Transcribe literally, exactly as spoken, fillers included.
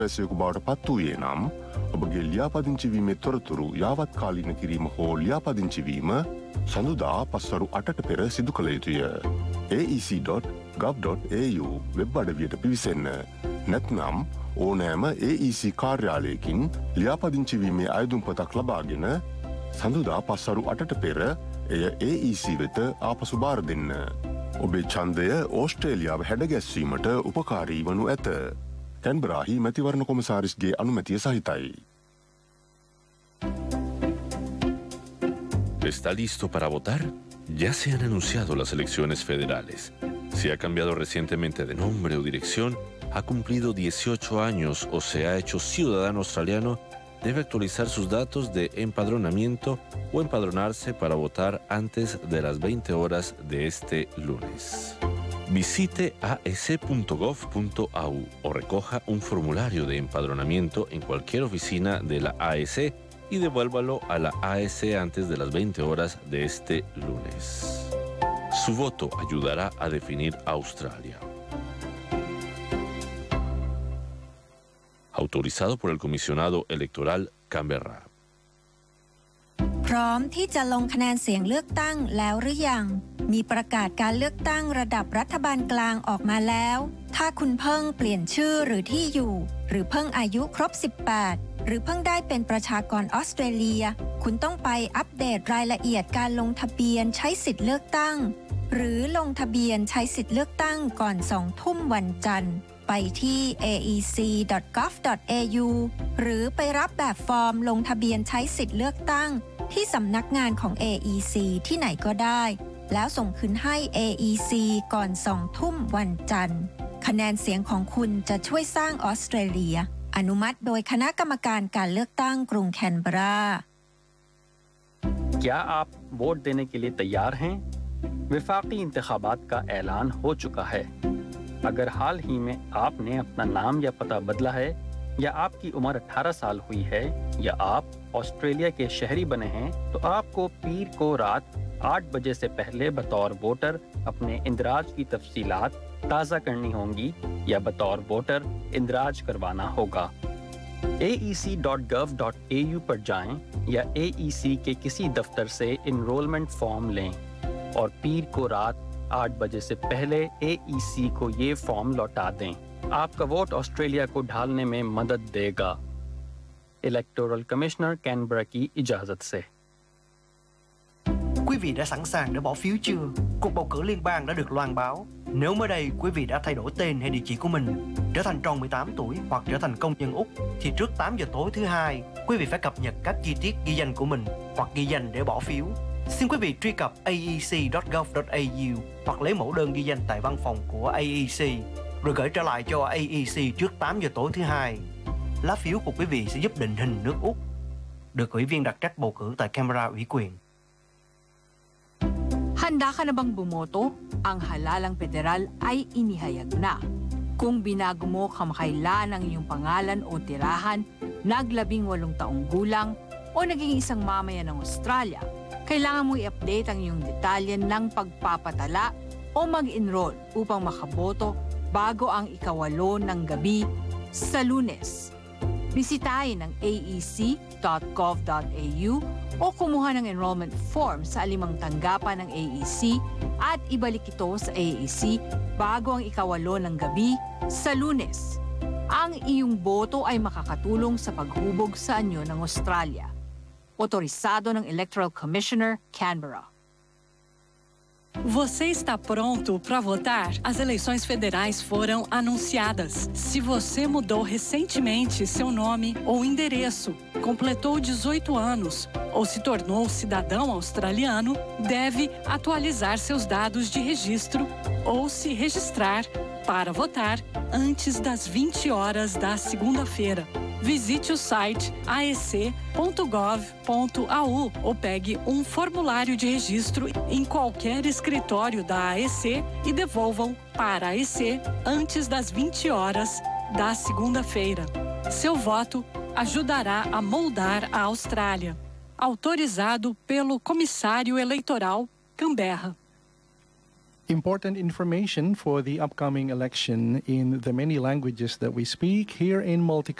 පැසයෙකු බවට පත් වූයේ නම් ඔබගේ ලියාපදිංචිවීමේ තොරතුරු යාවත් කාලීන කිරීම හෝ ලියාපදිංචිවීම සඳුදා පස්වරු අටට පෙර සිදු කළ යුතුය. A E C dot gov dot A U web අඩවියට පිවිසෙන්න. නැත්නම් ඕනෑම A E C කාර්යාලයකින් ලියාපදිංචිවීමේ අයදුම්පතක් ලබාගෙන සඳුදා පස්වරු අටට පෙර එය A E C වෙත ආපසු බාර දෙන්න. ඔබේ ඡන්දය ඕස්ට්‍රේලියාව හැඩගැස්වීමට උපකාරී වනු ඇත. කැන්බරාහි මැතිවරණ කොමසාරිස්ගේ අනුමැතිය සහිතයි. ¿Está listo para votar? Ya se han anunciado las elecciones federales. Si ha cambiado recientemente de nombre o dirección, ha cumplido dieciocho años o se ha hecho ciudadano australiano, debe actualizar sus datos de empadronamiento o empadronarse para votar antes de las veinte horas de este lunes. Visite a e c punto gov punto a u o recoja un formulario de empadronamiento en cualquier oficina de la A E C y devuélvalo a la A E C antes de las veinte horas de este lunes. Su voto ayudará a definir Australia. Autorizado por el Comisionado Electoral Canberra. พร้อมที่จะลงคะแนนเสียงเลือกตั้งแล้วหรือยังมีประกาศการเลือกตั้งระดับรัฐบาลกลางออกมาแล้วถ้าคุณเพิ่งเปลี่ยนชื่อหรือที่อยู่หรือเพิ่งอายุครบสิบแปดหรือเพิ่งได้เป็นประชากรออสเตรเลียคุณต้องไปอัปเดตรายละเอียดการลงทะเบียนใช้สิทธิ์เลือกตั้งหรือลงทะเบียนใช้สิทธิ์เลือกตั้งก่อนสองทุ่มวันจันทร์ไปที่ A E C dot gov dot A U หรือไปรับแบบฟอร์มลงทะเบียนใช้สิทธิ์เลือกตั้งที่สำนักงานของ A E C ที่ไหนก็ได้แล้วส่งคืนให้ A E C ก่อนสองทุ่มวันจันทร์คะแนนเสียงของคุณจะช่วยสร้างออสเตรเลียอนุมัติโดยคณะกรรมการการเลือกตั้งกรุงแคนเบรา क्या आप वोट देने के लिए तैयार हैं? वफाकी इंतखाबात का ऐलान हो चुका है। अगर हाल ही में आपने अपना नाम या पता बदला है या आपकी उम्र अठारह साल हुई है या आप ऑस्ट्रेलिया के शहरी बने हैं तो आपको पीर को रात आठ बजे से पहले बतौर वोटर अपने इंदराज की तफसीलात ताज़ा करनी होंगी या बतौर वोटर इंदराज करवाना होगा। A E C dot gov dot A U पर जाएं या A E C के किसी दफ्तर से इनरोलमेंट फॉर्म लें और पीर को रात आठ बजे से पहले A E C को ये फॉर्म लौटा दें। आपका वोट ऑस्ट्रेलिया को ढालने में मदद देगा। इलेक्टोरल कमिश्नर कैनबरा की इजाज़त से। Quý vị đã sẵn sàng để bỏ phiếu chưa? Cuộc bầu cử liên bang đã được loan báo. Nếu mới đây quý vị đã thay đổi tên hay địa chỉ của mình, trở thành tròn mười tám tuổi hoặc trở thành công dân Úc, thì trước tám giờ tối thứ hai, quý vị phải cập nhật các chi tiết ghi danh của mình hoặc ghi danh để bỏ phiếu. Xin quý vị truy cập A E C dot gov dot A U hoặc lấy mẫu đơn ghi danh tại văn phòng của A E C, rồi gửi trở lại cho A E C trước tám giờ tối thứ hai. Lá phiếu của quý vị sẽ giúp định hình nước Úc, được ủy viên đặc trách bầu cử tại Canberra ủy quyền. Handa ka na bang bumoto? Ang halalang federal ay inihayag na. Kung binago mo kamakailan ang iyong pangalan o tirahan, naglabing walong taong gulang, o naging isang mamayan ng Australia, kailangan mo i-update ang iyong detalye ng pagpapatala o mag-enroll upang makaboto bago ang ikawalo ng gabi sa Lunes. Bisitahin ang A E C dot gov dot A U o kumuha ng enrollment form sa alimang tanggapan ng A E C at ibalik ito sa A E C bago ang ikawalo ng gabi sa Lunes. Ang iyong boto ay makakatulong sa paghubog sa anyo ng Australia. Otorisado ng Electoral Commissioner, Canberra. Você está pronto para votar? As eleições federais foram anunciadas. Se você mudou recentemente seu nome ou endereço, completou dezoito anos ou se tornou cidadão australiano, deve atualizar seus dados de registro ou se registrar para votar antes das vinte horas da segunda-feira. Visite o site A E C ponto gov ponto A U ou pegue um formulário de registro em qualquer escritório da A E C e devolvam para a A E C antes das vinte horas da segunda-feira. Seu voto ajudará a moldar a Austrália. Autorizado pelo Comissário Eleitoral, Canberra. Important information for the upcoming election in the many languages that we speak here in Multicultural